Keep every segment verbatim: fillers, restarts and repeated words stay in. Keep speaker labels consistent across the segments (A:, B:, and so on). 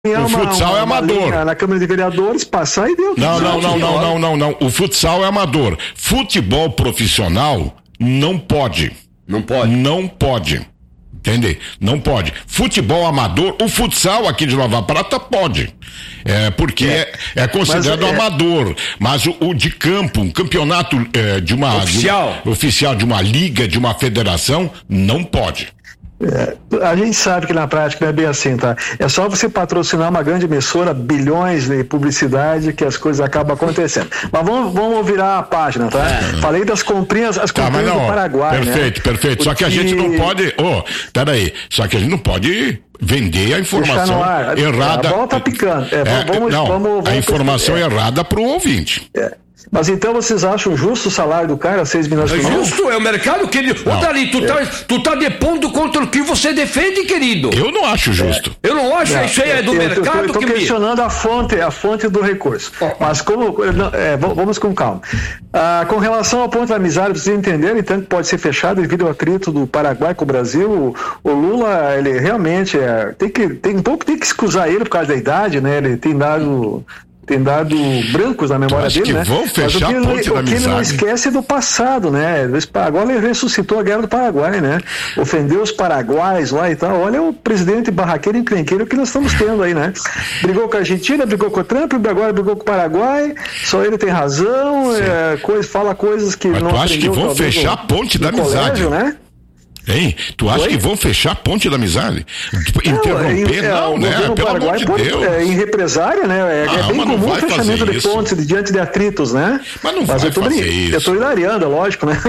A: O futsal
B: uma,
A: é amador.
B: Na Câmara de Vereadores, passar e deu.
A: Não, não, não, não, não, não, não. O futsal é amador. Futebol profissional não pode.
C: Não pode.
A: Não pode. Entende? Não pode. Futebol amador, o futsal aqui de Nova Prata pode. É, porque é, é, é considerado mas, é, amador. Mas o, o de campo, um campeonato é, de uma.
C: Oficial.
A: De uma, oficial de uma liga, de uma federação, não pode.
B: É, a gente sabe que na prática não é bem assim, tá? É só você patrocinar uma grande emissora, bilhões de publicidade, que as coisas acabam acontecendo. Mas vamos, vamos virar a página, tá? É. Falei das comprinhas, as comprinhas tá, não, do Paraguai,
A: perfeito,
B: né?
A: perfeito. Porque... Só que a gente não pode, oh, peraí, só que a gente não pode vender a informação errada.
B: A bola tá picando. É,
A: é,
B: vamos,
A: não,
B: vamos, vamos,
A: a informação é. errada pro ouvinte.
B: É. Mas então vocês acham justo o salário do cara, seis milhões por
C: mês? É justo, é o mercado que ele... Ô, Dali, tu, é. tá, tu tá depondo contra o que você defende, querido.
A: Eu não acho justo.
C: É. Eu não acho, é. isso aí é do
B: eu,
C: mercado
B: eu tô, eu tô
C: que...
B: Eu tô questionando me... a fonte, a fonte do recurso. Oh. Mas como... É, vamos com calma. Ah, com relação ao ponto da amizade, vocês entenderam, então, que pode ser fechado devido ao atrito do Paraguai com o Brasil. O, o Lula, ele realmente é, tem que... Tem, um pouco tem que excusar ele por causa da idade, né? Ele tem dado... tem dado brancos na memória dele,
A: que
B: né?
A: Vão fechar
B: Mas o que,
A: a ponte
B: ele,
A: da
B: o que ele não esquece é do passado, né? Agora ele ressuscitou a guerra do Paraguai, né? Ofendeu os paraguaios lá e tal. Olha o presidente barraqueiro e encrenqueiro que nós estamos tendo aí, né? Brigou com a Argentina, brigou com o Trump, agora brigou com o Paraguai, só ele tem razão, é, coisa, fala coisas que
A: Mas
B: não
A: tu acha que vão fechar no, a ponte da amizade,
B: colégio, né?
A: Hein? Tu acha Oi? que vão fechar a ponte da amizade? Interromper? Não,
B: não,
A: é,
B: né? Pelo amor de Deus. É, em represária, né? É, ah, é bem comum o fechamento de pontes de, diante de atritos, né?
A: Mas não
B: mas
A: vai
B: eu tô,
A: fazer isso.
B: Eu tô hilariando, é lógico, né?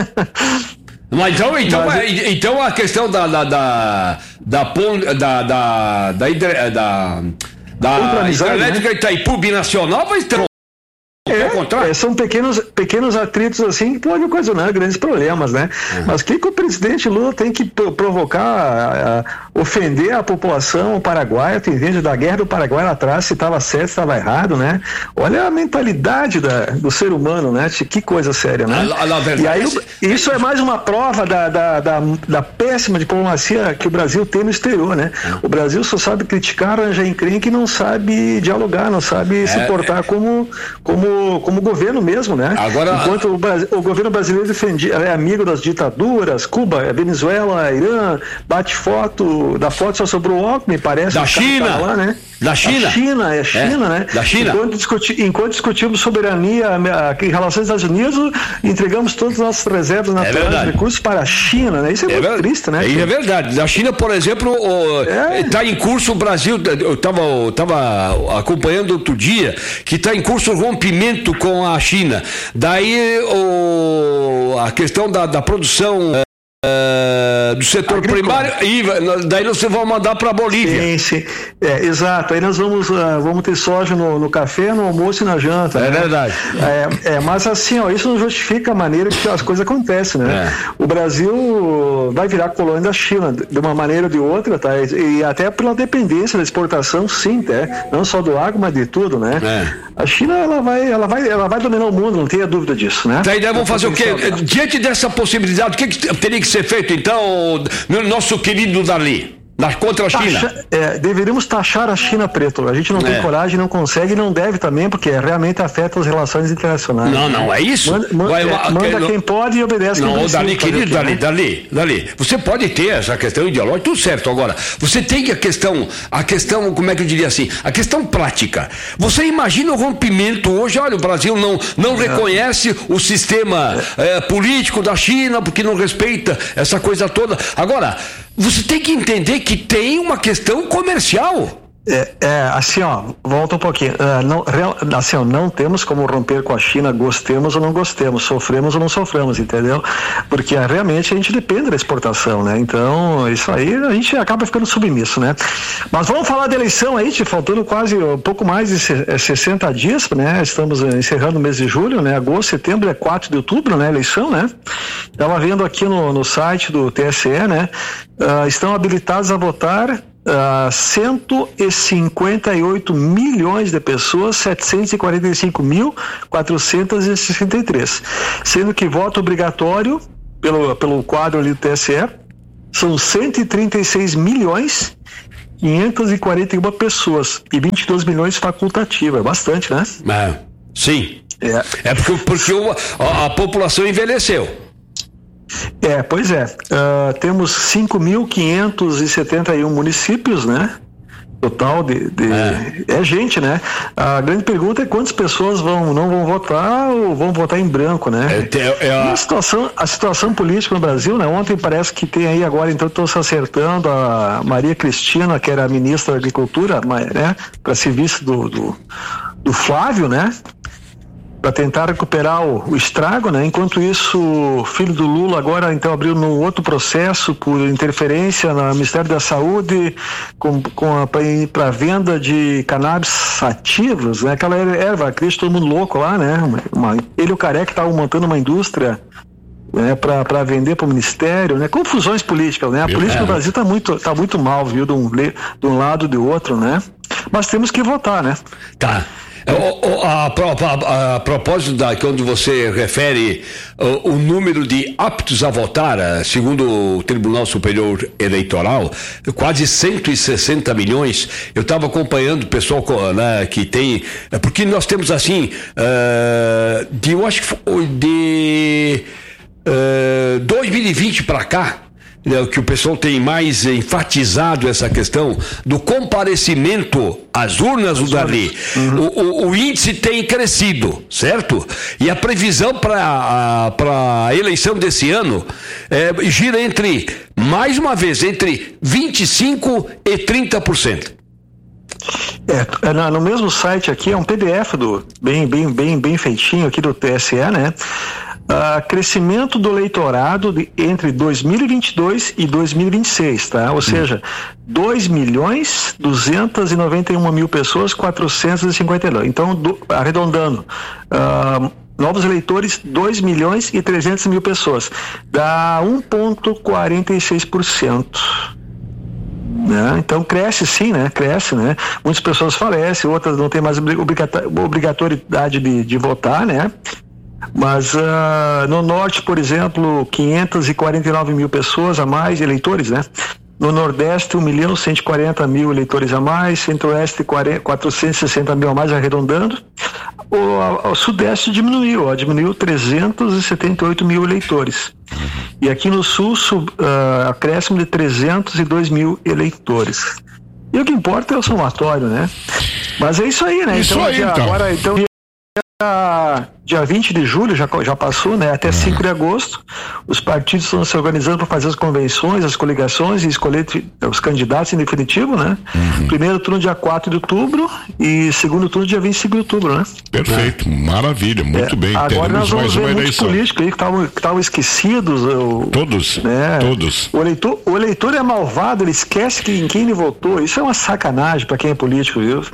C: Mas então, então, mas... então a questão da da da da da da da, da, da, da hidrelétrica, né? Itaipu Binacional vai ter
B: É, é, são pequenos, pequenos atritos assim que podem ocasionar grandes problemas, né? Uhum. Mas o que, que o presidente Lula tem que provocar, a, a, ofender a população paraguaia, atendente da guerra do Paraguai lá atrás, se estava certo, se estava errado, né? Olha a mentalidade da, do ser humano, né? Que coisa séria, né?
C: A, a, a
B: e aí isso é mais uma prova da, da, da, da péssima diplomacia que o Brasil tem no exterior, né? Uhum. O Brasil só sabe criticar, arranjar encrenca e não sabe dialogar, não sabe é, se portar é... como, como como governo mesmo, né?
C: Agora...
B: Enquanto o, o governo brasileiro defendia, é amigo das ditaduras, Cuba, Venezuela, Irã, bate foto, da foto só sobrou o óculos, me parece.
C: Da China,
B: lá, né?
C: Da China.
B: Da China, é a China, é. né?
C: Da China.
B: Enquanto, discuti, enquanto discutimos soberania em relação aos Estados Unidos, entregamos todas as nossas reservas naturais é de recursos para a China, né? Isso é, é muito ver... triste, né?
C: É, é verdade. Da China, por exemplo, está é. em curso o Brasil, eu estava eu tava acompanhando outro dia, que está em curso o rompimento com a China. Daí o, a questão da, da produção uh, do setor agrícola. Primário, e daí nós vamos mandar para a Bolívia.
B: Sim, sim. É, exato. Aí nós vamos, uh, vamos ter soja no, no café, no almoço e na janta.
C: É, né? Verdade.
B: É, é, mas assim, ó, isso não justifica a maneira que as coisas acontecem, né? É. O Brasil vai virar colônia da China, de uma maneira ou de outra, tá? E, e até pela dependência da exportação, sim, tá? Não só do agro, mas de tudo, né? É. A China, ela vai, ela, vai, ela vai dominar o mundo, não tenha dúvida disso, né?
C: Daí vamos fazer o quê? Diante dessa possibilidade, o que, que teria que ser feito, então, nosso querido Dali? Contra a China.
B: Taxa, é, deveríamos taxar a China, Preto. A gente não tem é. coragem, não consegue e não deve também, porque realmente afeta as relações internacionais.
C: Não, não, é isso.
B: Manda, manda,
C: vai,
B: é, manda quem não, pode e obedece
C: não,
B: quem
C: Dali, querido,
B: aqui,
C: Dali,
B: né?
C: Dali, Dali, você pode ter essa questão ideológica, tudo certo. Agora, você tem a questão, a questão, como é que eu diria assim, a questão prática. Você imagina o rompimento hoje, olha, o Brasil não, não é. reconhece o sistema é, político da China, porque não respeita essa coisa toda. Agora, você tem que entender que tem uma questão comercial.
B: É, é, assim, ó, volta um pouquinho. Uh, não, real, assim, ó, não temos como romper com a China, gostemos ou não gostemos, sofremos ou não sofremos, entendeu? Porque uh, realmente a gente depende da exportação, né? Então, isso aí a gente acaba ficando submisso, né? Mas vamos falar da eleição aí, te faltando quase um pouco mais de sessenta dias, né? Estamos encerrando o mês de julho, né? Agosto, setembro é quatro de outubro, né? Eleição, né? Estava vendo aqui no, no site do T S E, né? Uh, estão habilitados a votar Uh, cento e cinquenta e oito milhões de pessoas, setecentos e quarenta e cinco mil, quatrocentos e sessenta e três, sendo que voto obrigatório pelo, pelo quadro ali do T S E são cento e trinta e seis milhões quinhentas e quarenta e uma pessoas e vinte e dois milhões facultativa, é bastante, né?
C: É, sim.
B: É,
C: é porque, porque o, a, a população envelheceu.
B: É, pois é. Uh, temos cinco mil quinhentos e setenta e um municípios, né? Total de, de é. é gente, né? A grande pergunta é quantas pessoas vão não vão votar ou vão votar em branco, né? É, é, é a... a situação a situação política no Brasil, né? Ontem parece que tem aí agora, então estão se acertando a Maria Cristina, que era a ministra da Agricultura, né? Para serviço do, do do Flávio, né? Para tentar recuperar o, o estrago, né? Enquanto isso, o filho do Lula agora então abriu no outro processo por interferência no Ministério da Saúde com, com a para venda de cannabis sativos, né? Aquela erva, acredito, todo mundo louco lá, né? Uma, uma, ele e o Careca estavam montando uma indústria, né, para vender para o Ministério, né? Confusões políticas, né? A política no Brasil está muito, tá muito mal, viu? De um, de um lado e do outro, né? Mas temos que votar, né?
C: Tá. O, a, a, a propósito da onde você refere o, o número de aptos a votar, segundo o Tribunal Superior Eleitoral, quase cento e sessenta milhões. Eu estava acompanhando o pessoal, né, que tem, porque nós temos assim, uh, de eu acho que foi de uh, dois mil e vinte para cá, que o pessoal tem mais enfatizado essa questão do comparecimento às urnas, o Darli. Uhum. O, o, o índice tem crescido, certo? E a previsão para a eleição desse ano é, gira entre, mais uma vez, entre vinte e cinco por cento e trinta por cento.
B: É, no mesmo site aqui, é um P D F do, bem, bem, bem, bem feitinho aqui do T S E, né? Uh, crescimento do eleitorado de, entre dois mil e vinte e dois e dois mil e vinte e seis, tá? Ou seja, dois milhões duzentos e noventa e um mil pessoas, quatrocentos e cinquenta e dois. Então, do, arredondando, uh, novos eleitores, dois milhões e trezentos mil pessoas. Dá um vírgula quarenta e seis por cento. Né? Então cresce sim, né? Cresce, né? Muitas pessoas falecem, outras não têm mais obrigatoriedade de, de votar, né? Mas uh, no norte, por exemplo, quinhentos e quarenta e nove mil pessoas a mais, eleitores, né? No nordeste, um milhão cento e quarenta mil eleitores a mais, centro-oeste, quatrocentos e sessenta mil a mais, arredondando. O, o sudeste diminuiu, ó, diminuiu trezentos e setenta e oito mil eleitores. E aqui no sul, sub, uh, acréscimo de trezentos e dois mil eleitores. E o que importa é o somatório, né? Mas é isso aí, né?
A: Isso
B: então,
A: aí,
B: dia,
A: então.
B: Agora, então... Dia vinte de julho, já, já passou, né? Até cinco de agosto, os partidos estão se organizando para fazer as convenções, as coligações e escolher os candidatos em definitivo, né? Uhum. Primeiro turno dia quatro de outubro e segundo turno dia vinte e cinco de outubro, né?
A: Perfeito, é. Maravilha, muito é. bem.
B: Agora
A: teremos
B: nós vamos
A: mais
B: ver
A: uma
B: muitos
A: eleição.
B: políticos aí que estavam que estavam esquecidos. O,
A: todos, né? todos.
B: O eleitor, o eleitor é malvado, ele esquece que, em quem ele votou. Isso é uma sacanagem para quem é político, viu?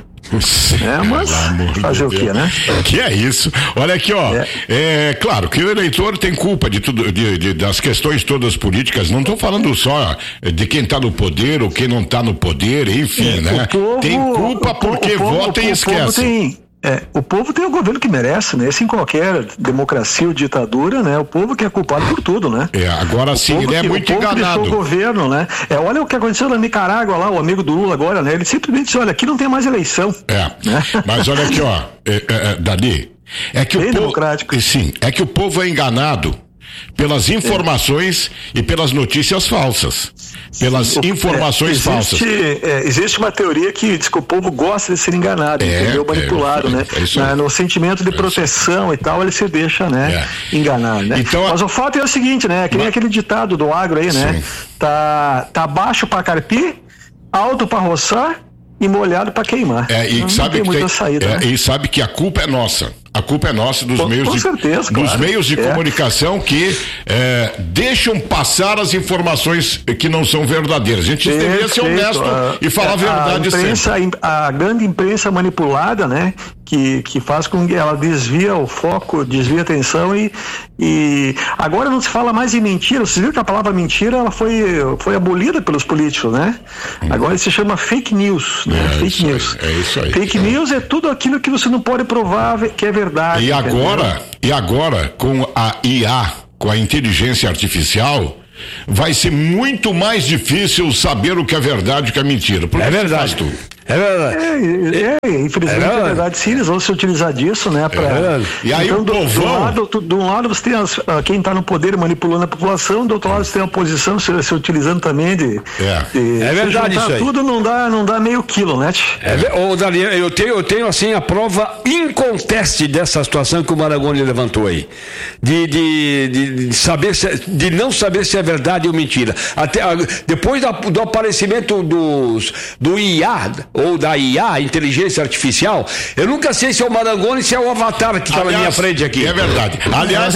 B: É, mas fazer o que, né?
A: Que é isso? Olha aqui, ó. É. é claro que o eleitor tem culpa de tudo, de, de, das questões todas políticas. Não estou falando só de quem está no poder ou quem não está no poder, enfim, é, né? Povo, tem culpa porque povo, vota e esquece.
B: Tem... É, o povo tem o governo que merece, né? Esse em qualquer democracia ou ditadura, né? O povo que é culpado por tudo, né?
A: É, agora sim, ele é
B: que,
A: muito
B: o povo
A: enganado.
B: Que deixou o governo, né? É, olha o que aconteceu na Nicarágua lá, o amigo do Lula agora, né? Ele simplesmente disse, olha, aqui não tem mais eleição.
A: É, né? Mas olha aqui, ó, é, é, é, Dali, é que
B: Bem
A: o povo...
B: democrático.
A: Sim, é que o povo é enganado pelas informações é. e pelas notícias falsas. Pelas o, informações
B: é, existe,
A: falsas.
B: É, existe uma teoria que diz que o povo gosta de ser enganado,
A: é,
B: entendeu? Manipulado,
A: é,
B: né?
A: É isso
B: Na, no sentimento de proteção e tal, ele se deixa, né? É. Enganar, né? Então, mas o fato é o seguinte, né? Que nem mas... aquele ditado do agro aí, né? Tá, tá baixo para carpir, alto para roçar e molhado para queimar.
A: É, e,
B: não,
A: sabe
B: não tem
A: que
B: muita
A: tem,
B: saída,
A: é,
B: né?
A: e sabe que a culpa é nossa. A culpa é nossa dos
B: com,
A: meios
B: com
A: de,
B: certeza,
A: dos
B: claro.
A: meios de
B: é.
A: comunicação que é, deixam passar as informações que não são verdadeiras. A gente Perfeito. deveria ser honesto a, e falar a, a verdade
B: a imprensa,
A: sempre.
B: A grande imprensa manipulada, né? Que, que faz com que ela desvia o foco, desvia a atenção e, e agora não se fala mais em mentira. Você viu que a palavra mentira ela foi, foi abolida pelos políticos, né? Hum. Agora se chama fake news, né?
A: É,
B: fake
A: isso
B: news.
A: Aí, é isso aí.
B: Fake é. news é tudo aquilo que você não pode provar que é verdade.
A: E agora, e agora com a I A, com a inteligência artificial, vai ser muito mais difícil saber o que é verdade e o que é mentira. Porque
C: é verdade. Tudo. É verdade.
B: É, é, infelizmente é verdade. é verdade, sim, eles vão se utilizar disso, né? Pra...
A: É e aí então, o
B: do,
A: povão...
B: do, lado, tu, de um lado você tem as, quem está no poder manipulando a população, do outro lado você tem a oposição se, se utilizando também de...
C: É,
B: de,
C: é verdade isso aí.
B: Tudo não dá, não dá meio quilo, né?
C: É, ô, Daniel, eu tenho, eu tenho assim a prova inconteste dessa situação que o Marangoni levantou aí. De, de, de, de, saber se, de não saber se é verdade ou mentira. Até, depois da, do aparecimento dos, do I A, ou da I A, inteligência artificial, eu nunca sei se é o Marangoni, se é o Avatar que está na minha frente aqui.
A: É verdade. Aliás,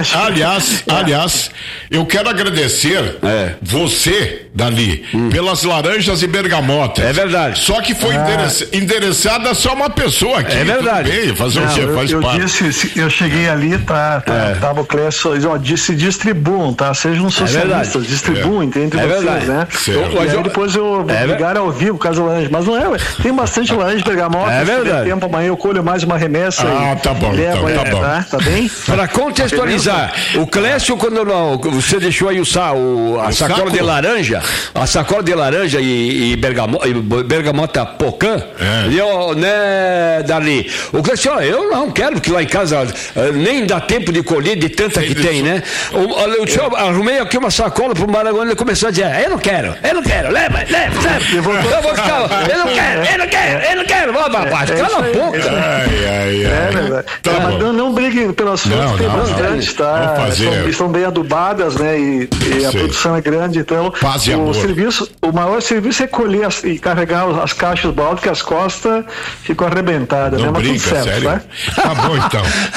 A: aliás, aliás, eu quero agradecer é. você, Dali, hum. pelas laranjas e bergamotas.
C: É verdade.
A: Só que foi ah. endereça, endereçada só uma pessoa aqui.
C: É verdade.
A: Bem, fazer não, o quê? Faz
B: eu,
A: parte.
B: Eu, disse, eu cheguei ali, tá, tá, é. tava o Clécio, ó, disse distribuam, tá? Sejam socialistas, é distribuam é. entre
C: é
B: vocês,
C: verdade.
B: né?
C: Certo.
B: E aí depois eu
C: é
B: ligar ao vivo, caso laranja, mas não é, tem bastante laranja bergamota.
C: É verdade.
B: Tempo, amanhã eu colho mais uma remessa.
A: Ah,
B: e
A: tá bom,
B: levo,
A: então, tá
B: é,
A: bom.
B: Tá, tá bem?
C: Para contextualizar, o Clécio, quando não, você deixou aí o, o a o sacola saco? de laranja, a sacola de laranja e, e, bergamo, e bergamota pocã, é. e eu, né, Dali? O Clécio, ó, eu não quero, porque lá em casa uh, nem dá tempo de colher de tanta Sei que disso. tem, né? O, eu, eu, eu arrumei aqui uma sacola pro Marangoni, ele começou a dizer, eu não quero, eu não quero, leva, leva, leva. Eu vou, eu vou ficar, eu não quero, eu não quero, eu não quero, vamos, rapaz, é, cala a boca.
A: Ai, ai, ai.
B: É verdade. Tá é, mas não, não briguem pelas frutas, tem bastante, tá? São, estão bem adubadas, né? E, e a produção é grande, então
A: Paz e
B: o
A: amor.
B: serviço, o maior serviço é colher as, e carregar as caixas balde, que as costas ficam arrebentadas,
A: não
B: né? Mas
A: brinca,
B: tudo certo,
A: sério?
B: Né?
A: Tá bom então.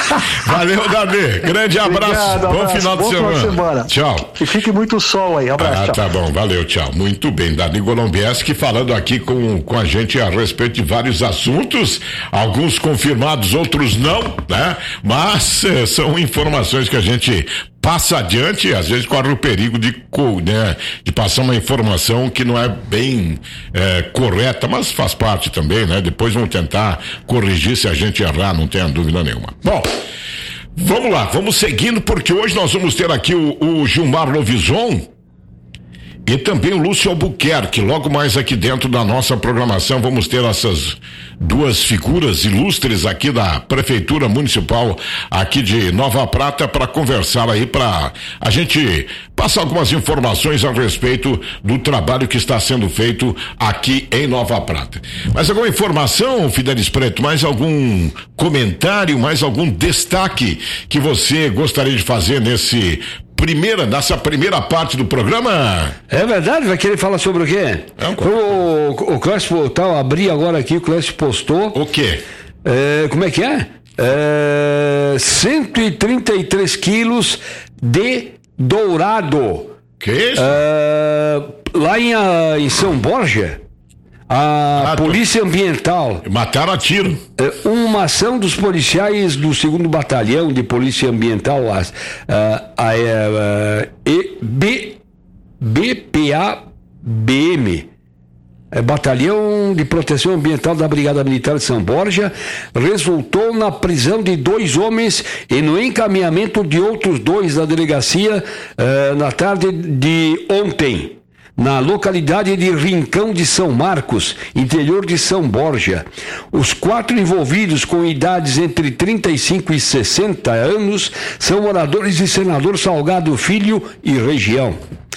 A: Valeu, Davi. Grande abraço.
B: Obrigado,
A: bom
B: abraço.
A: final de
B: bom
A: semana.
B: Final de semana.
A: Tchau.
B: E fique muito sol aí. Abraço.
A: Ah,
B: tchau.
A: tá bom. Valeu, tchau. Muito bem. Dani Golombieski falando aqui com, com a gente a respeito de vários assuntos, alguns confirmados, outros não, né? Mas eh, são informações que a gente passa adiante, às vezes corre o perigo de, né, de passar uma informação que não é bem é, correta, mas faz parte também, né? Depois vamos tentar corrigir se a gente errar, não tenha dúvida nenhuma. Bom, vamos lá, vamos seguindo, porque hoje nós vamos ter aqui o, o Gilmar Lovison e também o Lúcio Albuquerque. Logo mais aqui dentro da nossa programação vamos ter essas duas figuras ilustres aqui da Prefeitura Municipal aqui de Nova Prata para conversar aí, para a gente passar algumas informações a respeito do trabalho que está sendo feito aqui em Nova Prata. Mais alguma informação, Fidelis Preto? Mais algum comentário, mais algum destaque que você gostaria de fazer nesse Primeira, nessa primeira parte do programa?
C: É verdade, vai querer falar sobre o quê? É um... O, o Clécio, tá, abri agora aqui, o Clécio postou.
A: O quê?
C: É, como é que é? é? cento e trinta e três quilos de dourado.
A: Que isso?
C: É, lá em, em São Borja, a ah, Polícia tô... Ambiental.
A: Mataram a tiro.
C: Uma ação dos policiais do segundo Batalhão de Polícia Ambiental, a, a, a, a, e B, B P A B M, é, Batalhão de Proteção Ambiental da Brigada Militar de São Borja, resultou na prisão de dois homens e no encaminhamento de outros dois da delegacia uh, na tarde de ontem, na localidade de Rincão de São Marcos, interior de São Borja. Os quatro envolvidos, com idades entre trinta e cinco e sessenta anos, são moradores de Senador Salgado Filho e região.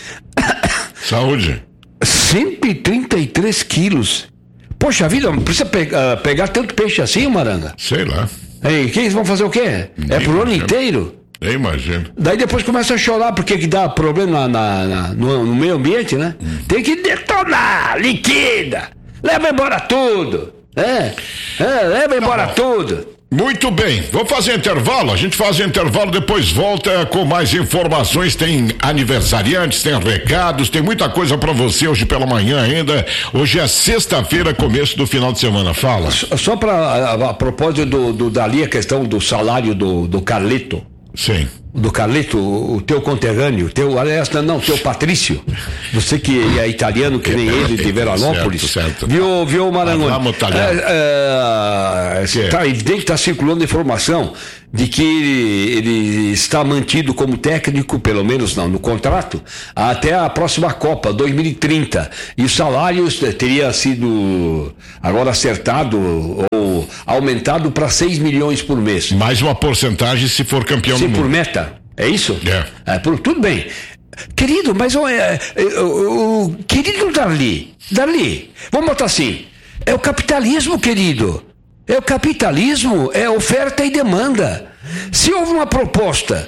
A: Saúde.
C: cento e trinta e três quilos. Poxa vida, não precisa pe- uh, pegar tanto peixe assim, Maranga?
A: Sei lá.
C: Ei, que eles vão fazer o quê? Nem é pro ano inteiro?
A: Eu imagino.
C: Daí depois começa a chorar porque que dá problema na, na, no, no meio ambiente, né? Hum. Tem que detonar, liquida, leva embora tudo, é, é leva embora tá tudo.
A: Muito bem, vamos fazer intervalo, a gente faz intervalo, depois volta com mais informações, tem aniversariantes, tem recados, tem muita coisa pra você hoje pela manhã ainda. Hoje é sexta-feira, começo do final de semana, fala.
C: Só, só pra, a, a propósito do, do Dali, a questão do salário do, do Carlito.
A: Sim.
C: Do Carlito, o teu conterrâneo, teu, aliás, não, teu Patrício, você que é italiano, que nem ele, de Veranópolis,
A: certo, certo.
C: viu, viu Marangoni?
A: É,
C: é, é, tá evidente que está circulando informação de que ele, ele está mantido como técnico, pelo menos não, no contrato, até a próxima Copa, dois mil e trinta, e o salário teria sido agora acertado ou aumentado para seis milhões por mês.
A: Mais uma porcentagem se for campeão
C: Sim,
A: do mundo.
C: por meta. É isso?
A: É.
C: é por, tudo bem. Querido, mas o, é, o, o querido Darli, Darli, vamos botar assim, é o capitalismo, querido. É o capitalismo, é oferta e demanda. Se houve uma proposta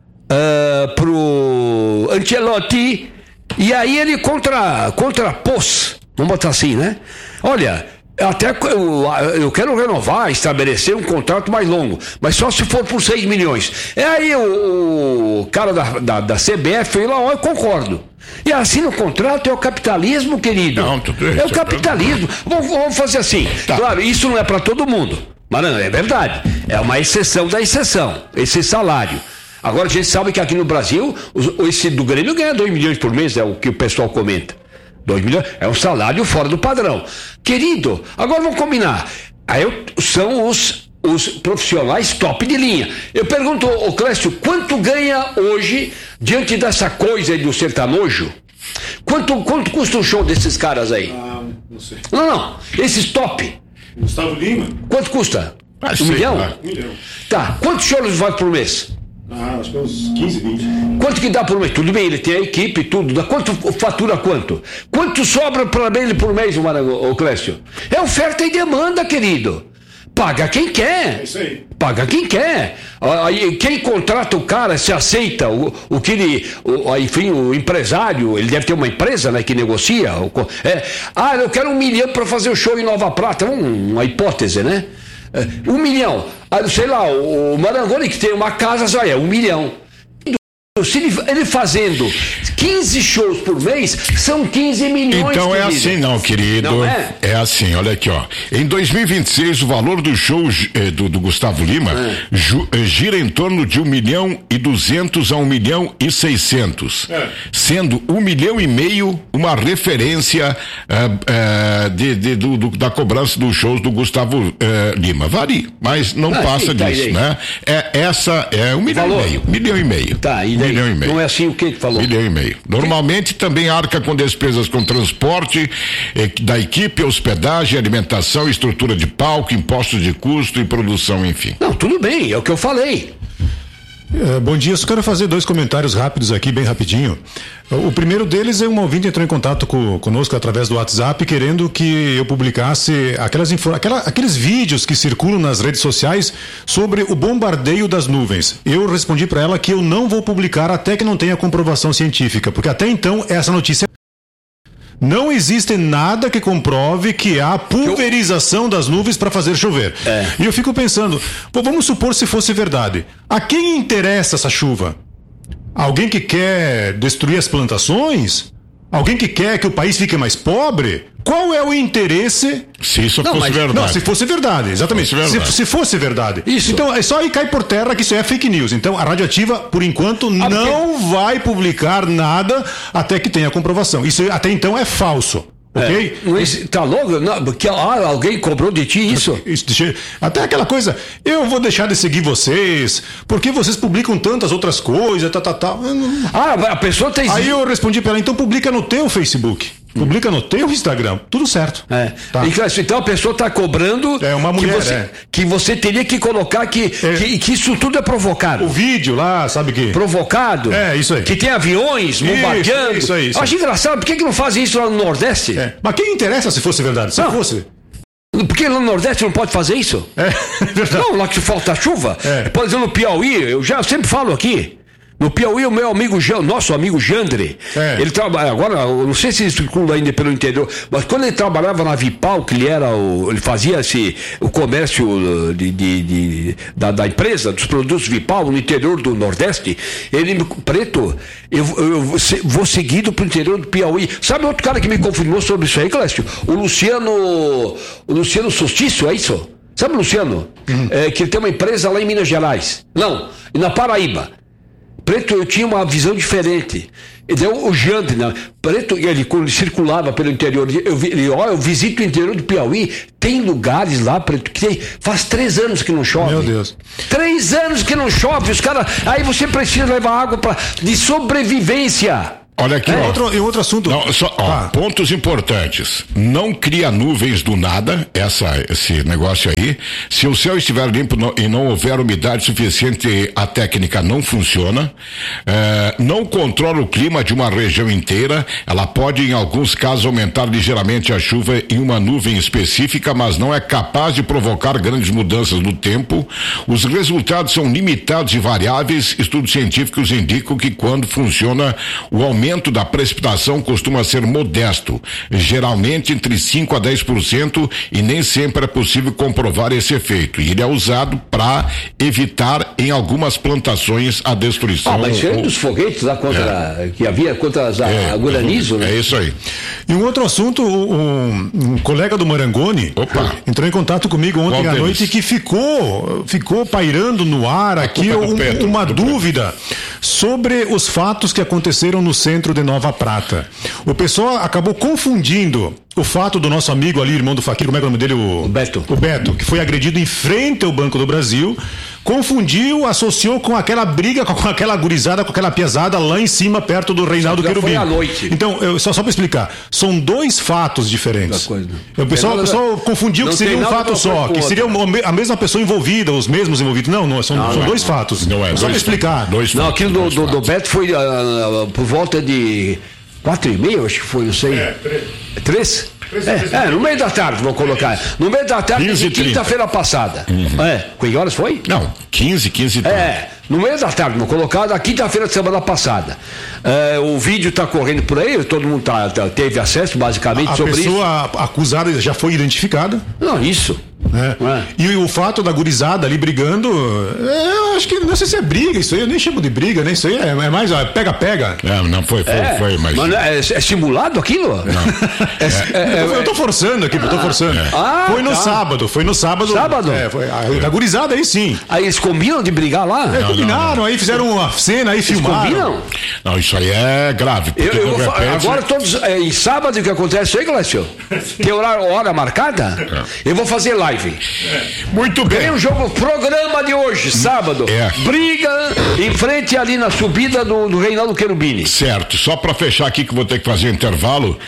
C: uh, pro Ancelotti, e aí ele contra, contrapôs, vamos botar assim, né? Olha, até eu, eu quero renovar, estabelecer um contrato mais longo, mas só se for por seis milhões. É aí o, o cara da, da, da C B F falou, ó, eu concordo. E assina o contrato, é o capitalismo, querido.
A: Não, tudo isso,
C: é o capitalismo. Vamos, vamos fazer assim. Tá. Claro, isso não é para todo mundo. Mas não, é verdade. É uma exceção da exceção, esse salário. Agora a gente sabe que aqui no Brasil, esse do Grêmio ganha dois milhões por mês, é o que o pessoal comenta. dois milhões, é um salário fora do padrão. Querido, agora vamos combinar. Aí eu, são os, os profissionais top de linha. Eu pergunto, ô Clécio, quanto ganha hoje, diante dessa coisa aí do sertanojo? Quanto, quanto custa um show desses caras aí?
D: Ah, não sei.
C: Não, não, esses top.
D: Gustavo Lima?
C: Quanto custa?
A: Ah,
C: um
A: sei,
C: milhão?
A: lá.
D: Um milhão.
C: Tá, quantos shows vai por mês?
D: Ah, acho que é uns quinze, vinte.
C: Quanto que dá por mês? Tudo bem, ele tem a equipe e tudo. Dá quanto fatura quanto? Quanto sobra para ele por mês, o Clécio? É oferta e demanda, querido. Paga quem quer.
D: É isso aí.
C: Paga quem quer. Aí, quem contrata o cara se aceita o, o que ele, o, enfim, o empresário, ele deve ter uma empresa, né, que negocia. É, ah, eu quero um milhão para fazer o show em Nova Prata. Um, uma hipótese, né? É, um milhão. Ah, sei lá, o, o Marangoni que tem uma casa só é um milhão. Se ele, ele fazendo quinze shows por mês, são quinze milhões.
A: Então é
C: querido.
A: assim não, querido.
C: Não é?
A: É assim, olha aqui, ó. Em dois mil e vinte e seis, o valor do show eh, do, do Gustavo Lima é. ju, eh, gira em torno de um milhão e duzentos a um milhão e seiscentos, é. sendo um milhão e meio uma referência eh, eh, de, de, do, do, da cobrança dos shows do Gustavo eh, Lima. Varia, mas não ah, passa sim, tá disso, né? É, essa é um milhão
C: valor.
A: e meio. Milhão e meio.
C: Tá, e daí?
A: Milhão e meio.
C: Não é assim o que ele falou?
A: Milhão e meio. Normalmente também arca com despesas com transporte eh, da equipe, hospedagem, alimentação, estrutura de palco, impostos de custo e produção, enfim.
C: Não, tudo bem, é o que eu falei.
E: É, bom dia, só quero fazer dois comentários rápidos aqui, bem rapidinho. O primeiro deles é um ouvinte que entrou em contato com, conosco através do WhatsApp, querendo que eu publicasse aquelas aquela, aqueles vídeos que circulam nas redes sociais sobre o bombardeio das nuvens. Eu respondi para ela que eu não vou publicar até que não tenha comprovação científica, porque até então essa notícia não existe nada que comprove que há pulverização das nuvens para fazer chover. É. E eu fico pensando, pô, vamos supor se fosse verdade. A quem interessa essa chuva? Alguém que quer destruir as plantações? Alguém que quer que o país fique mais pobre? Qual é o interesse?
A: Se isso não, fosse
E: mas,
A: verdade.
E: Não, se fosse verdade, exatamente. Se fosse verdade. Se, se fosse verdade. Isso. Então, é só aí cai por terra que isso é fake news. Então, a Radioativa, por enquanto, ah, não porque... vai publicar nada até que tenha comprovação. Isso até então é falso. Ok?
C: É, mas tá louco? Não, porque ah, alguém cobrou de ti isso?
E: Até aquela coisa, eu vou deixar de seguir vocês, porque vocês publicam tantas outras coisas, tal, tal, tal.
C: Ah, a pessoa tem.
E: Aí eu respondi pra ela, então publica no teu Facebook. Publica no teu Instagram, tudo certo.
C: É. Tá. Então a pessoa está cobrando
E: é uma mulher,
C: que, você,
E: é.
C: que você teria que colocar que, é. que, que isso tudo é provocado.
E: O vídeo lá, sabe que?
C: Provocado.
E: É, isso aí.
C: Que tem aviões bombardeando.
E: Isso, isso aí. Isso aí.
C: Acho engraçado, por que, que não fazem isso lá no Nordeste?
E: É. Mas quem interessa se fosse verdade? Se não. fosse.
C: Porque lá no Nordeste não pode fazer isso?
E: É, verdade.
C: Não, lá que falta chuva.
E: É.
C: Por exemplo, no Piauí, eu já sempre falo aqui. No Piauí, o meu amigo, nosso amigo Jandre, é. ele trabalha, agora, eu não sei se ele circula ainda pelo interior, mas quando ele trabalhava na Vipal, que ele era o, ele fazia esse, o comércio de, de, de, da, da empresa, dos produtos Vipal, no interior do Nordeste, ele, Preto, eu, eu vou seguido pro interior do Piauí. Sabe outro cara que me confirmou sobre isso aí, Clécio? O Luciano, o Luciano Solstício, é isso? Sabe o Luciano? Uhum. É, que ele tem uma empresa lá em Minas Gerais. Não, E na Paraíba. Preto, eu tinha uma visão diferente. Então, o Jandre, né? Preto, ele, quando ele circulava pelo interior, eu, ele, ó, eu visito o interior do Piauí, tem lugares lá, Preto, que tem, faz três anos que não chove.
E: Meu Deus.
C: Três anos que não chove, os caras. Aí você precisa levar água pra, de sobrevivência.
A: Olha aqui,
E: É,
A: ó.
E: outro, e outro assunto.
A: Não, só, ó,
E: Ah.
A: pontos importantes. Não cria nuvens do nada, essa, esse negócio aí. Se o céu estiver limpo não, e não houver umidade suficiente, a técnica não funciona. É, não controla o clima de uma região inteira. Ela pode, em alguns casos, aumentar ligeiramente a chuva em uma nuvem específica, mas não é capaz de provocar grandes mudanças no tempo. Os resultados são limitados e variáveis. Estudos científicos indicam que quando funciona, o aumento da precipitação costuma ser modesto, geralmente entre cinco a dez por cento, e nem sempre é possível comprovar esse efeito. E ele é usado para evitar em algumas plantações a destruição.
C: Ah, mas isso é
A: ou-
C: dos foguetes lá contra, é. que havia contra as,
A: é,
C: a, a granizo, né?
A: É isso aí.
E: E um outro assunto, um, um colega do Marangoni
A: Opa.
E: entrou em contato comigo ontem
A: Qual
E: à
A: deles?
E: noite que ficou, ficou pairando no ar aqui
A: culpa é do
E: um-
A: Pedro,
E: uma
A: do
E: dúvida sobre os fatos que aconteceram no centro de Nova Prata. O pessoal acabou confundindo o fato do nosso amigo ali, irmão do Faquir, como é que é o nome dele? O,
C: O Beto.
E: O Beto, que foi agredido em frente ao Banco do Brasil, confundiu, associou com aquela briga, com aquela gurizada, com aquela pesada lá em cima, perto do Reinaldo
C: Já
E: Querubim.
C: foi à noite.
E: Então, eu, só, só para explicar, são dois fatos diferentes.
C: Outra coisa.
E: O pessoal,
C: Tem
E: o
C: nada-
E: pessoal confundiu
C: não
E: que seria
C: tem
E: um
C: nada
E: fato
C: uma
E: só,
C: coisa com
E: que seria
C: outra.
E: uma- a mesma pessoa envolvida, os mesmos envolvidos. Não, não, são, são dois fatos.
A: Não é.
E: Só para
A: dois
E: explicar.
A: fatos, Dois
C: Não,
A: fatos,
C: aquilo do,
A: dois
C: do, do
A: fatos.
C: Beto foi ah, ah, por volta de quatro e meia, acho que foi, não sei. É, três? É, é, no meio da tarde, vou colocar. No meio da tarde
A: quinze
C: de
A: e trinta.
C: quinta-feira passada. É, que horas foi?
A: Não, quinze, quinze e trinta.
C: É, no meio da tarde, vou colocar da quinta-feira de semana passada. É, o vídeo está correndo por aí, todo mundo tá, tá- teve acesso basicamente
E: A
C: sobre isso.
E: pessoa acusada já foi identificada.
C: Não, isso.
E: Né?
C: É.
E: E o fato da gurizada ali brigando, é, eu acho que não sei se é briga, isso aí eu nem chamo de briga, né? Isso aí é, é mais ó, pega-pega.
A: É, não foi, foi,
C: É,
A: foi, mas.
C: não é, é simulado aquilo? É, é,
E: Eu, eu tô forçando aqui, eu tô forçando.
C: Ah,
E: foi no
C: tá.
E: sábado, foi no sábado.
C: Sábado?
E: É, foi, a, da gurizada aí sim.
C: Aí eles combinam de brigar lá?
E: É, combinaram, aí fizeram uma cena, aí
C: Eles
E: filmaram.
C: combinam?
A: Não, isso aí é grave.
C: Eu,
A: Porque
C: eu
A: de
C: vou fa-
A: repente-
C: agora todos é, em sábado o que acontece aí, Glécio? Tem horário, hora marcada? Eu vou fazer live.
A: Muito
C: Tem
A: bem.
C: um jogo, programa de hoje, sábado.
A: É.
C: Briga em frente ali na subida do, do Reinaldo Querubini.
A: Certo, só para fechar aqui que vou ter que fazer intervalo,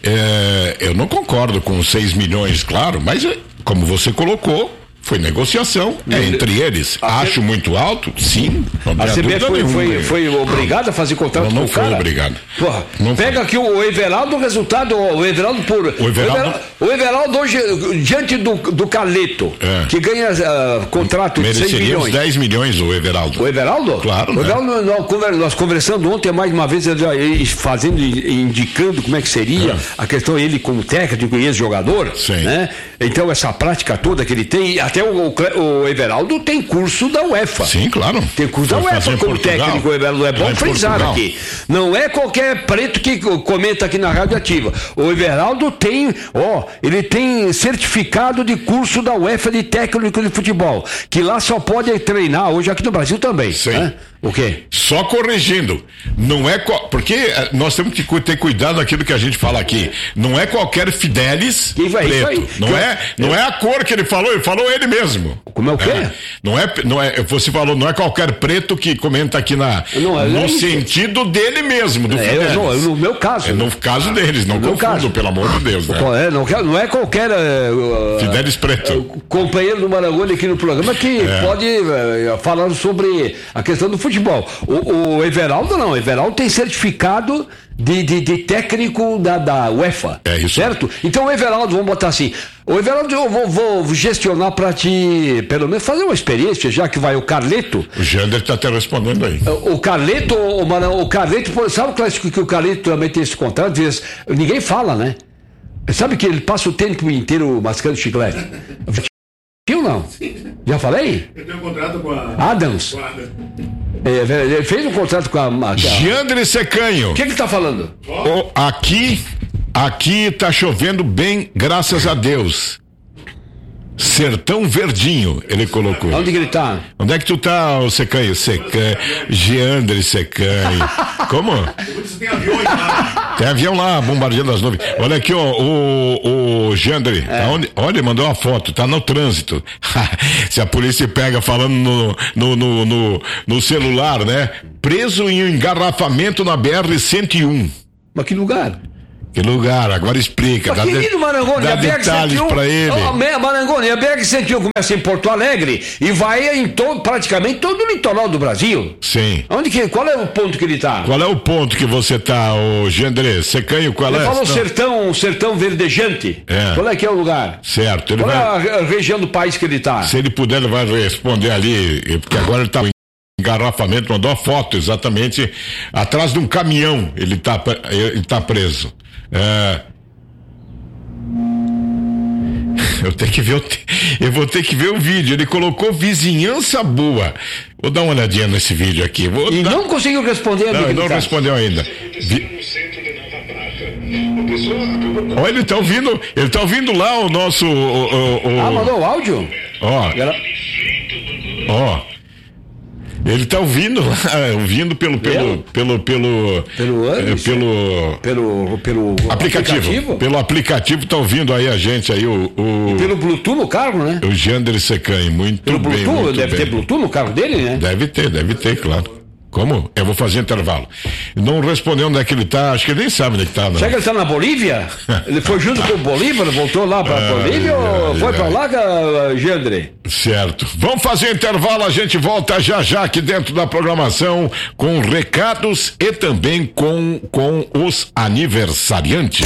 A: é, eu não concordo com os seis milhões, claro, mas é, como você colocou, foi negociação é, entre eles.
C: A
A: Acho muito alto, sim. Não
C: A
A: tenha
C: C B F
A: dúvida
C: foi,
A: nenhuma.
C: foi, foi obrigada a fazer contrato
A: Não,
C: com
A: não
C: o
A: foi
C: cara?
A: obrigado.
C: Porra,
A: Não
C: pega
A: foi.
C: aqui o Everaldo, o resultado, o Everaldo por...
A: O Everaldo-
C: O Everaldo hoje, diante do, do Caleto,
A: É.
C: que ganha ah, contrato de seis
A: Mereceria uns
C: milhões.
A: dez milhões o Everaldo.
C: O Everaldo?
A: Claro,
C: O
A: né?
C: Everaldo, nós, conver- nós conversando ontem mais uma vez, ele já- ele fazendo, indicando como é que seria
A: É.
C: a questão, ele como técnico e ex-jogador,
A: Sim.
C: né? Então essa prática toda que ele tem, até o, o, Cle- o Everaldo tem curso da UEFA.
A: Sim, claro.
C: Tem curso da
A: Foi fazer
C: UEFA
A: em
C: como
A: Portugal.
C: técnico, o Everaldo. É
A: Lá
C: bom
A: em
C: frisar
A: Portugal.
C: aqui. Não é qualquer preto que comenta aqui na Rádio Ativa. O Everaldo tem, ó, ele tem certificado de curso da UEFA de técnico de futebol, que lá só pode treinar hoje aqui no Brasil também.
A: Sim.
C: Né? O quê?
A: Só corrigindo, não é qual- porque eh, nós temos que cu- ter cuidado daquilo que a gente fala aqui. Não é qualquer Fidelis
C: Que vai- isso
A: preto.
C: aí.
A: Não
C: Que
A: é, não é a cor que ele falou, ele falou ele mesmo.
C: Como é o quê?
A: Não é, não é, você falou, não é qualquer preto que comenta aqui na
C: Não, é-
A: no
C: é isso.
A: sentido dele mesmo, do
C: É, eu,
A: Fidelis.
C: não, eu- no meu caso.
A: É no caso deles, não
C: No meu
A: confundam,
C: caso.
A: pelo amor de Deus, né?
C: É, não, quer- não é qualquer eh, uh,
A: Fidelis preto.
C: companheiro do Marangoni aqui no programa que
A: É.
C: pode eh, falar sobre a questão do futebol. O, o Everaldo não, o Everaldo tem certificado de, de, de técnico da, da UEFA.
A: É isso.
C: Certo? Então o Everaldo, vamos botar assim, o Everaldo eu vou, vou gestionar para te, pelo menos, fazer uma experiência, já que vai o Carleto.
A: O Jander está até respondendo aí.
C: O Carleto, o, Maran- o Carleto, pô, sabe o clássico que o Carleto também tem esse contrato? Às vezes, ninguém fala, né? Sabe que ele passa o tempo inteiro mascando chiclete? Viu não? Já falei?
D: Eu tenho um contrato com a.
C: Adams.
D: com a Ada.
C: É, ele fez um contrato com a. a- a-
A: Jander Secanho.
C: O que que ele tá falando?
A: O- aqui, aqui tá chovendo bem, graças a Deus. Sertão Verdinho, ele colocou.
C: Onde que ele tá?
A: Onde é que tu tá, ô Secanho? Secanho, Geandre Secanho. Como?
D: Tem aviões lá.
A: Tem avião lá, bombardeando as nuvens. Olha aqui, ó, o, o Geandre, é. tá onde, olha, mandou uma foto, tá no trânsito. Se a polícia pega falando no, no, no, no, no celular, né? Preso em um engarrafamento na B R cento e um.
C: Mas que lugar?
A: Que lugar? Agora explica.
C: Mas,
A: dá
C: querido
A: de,
C: Marangoni,
A: dá
C: a B R
A: detalhes
C: cento e um,
A: pra ele.
C: Oh, Marangoni, a B R cento e um começa em Porto Alegre e vai em todo, praticamente todo o litoral do Brasil.
A: Sim.
C: Onde que, qual é o ponto que ele tá?
A: Qual é o ponto que você tá, ô Gendré? Secanho, qual
C: ele
A: é?
C: Ele falou
A: Não.
C: sertão, sertão verdejante.
A: É.
C: Qual é que é o lugar?
A: Certo. Ele
C: qual
A: vai...
C: é a região do país que ele tá?
A: Se ele puder, ele vai responder ali, porque agora ele tá em engarrafamento, mandou a foto exatamente atrás de um caminhão, ele tá, ele tá preso. É... Eu tenho que ver o, eu vou ter que ver o vídeo. Ele colocou vizinhança boa. Vou dar uma olhadinha nesse vídeo aqui. Vou
C: e
A: dar...
C: não conseguiu responder.
A: Não, ele não respondeu ainda. Vi... Olha, ele tá ouvindo, ele tá ouvindo lá o nosso. O, o, o...
C: Ah, mandou o áudio?
A: Ó.
C: Ela...
A: Ó. Ele tá ouvindo lá, ouvindo pelo pelo pelo pelo
C: pelo
A: é, pelo,
C: pelo pelo
A: aplicativo, aplicativo, pelo aplicativo tá ouvindo aí a gente aí o, o...
C: E pelo Bluetooth no carro, né?
A: O Jander Secanho, muito
C: pelo
A: bem,
C: Bluetooth,
A: muito
C: deve
A: bem.
C: ter Bluetooth no carro dele, né?
A: Deve ter, deve ter, claro. Como? Eu vou fazer intervalo. Não respondeu onde é que ele tá, acho que ele nem sabe onde é que tá, não.
C: Será que ele tá na Bolívia? Ele foi junto com o Bolívia, voltou lá pra ah, Bolívia é, ou foi é. pra lá, Gendre?
A: Certo. Vamos fazer intervalo, a gente volta já já aqui dentro da programação com recados e também com, com os aniversariantes.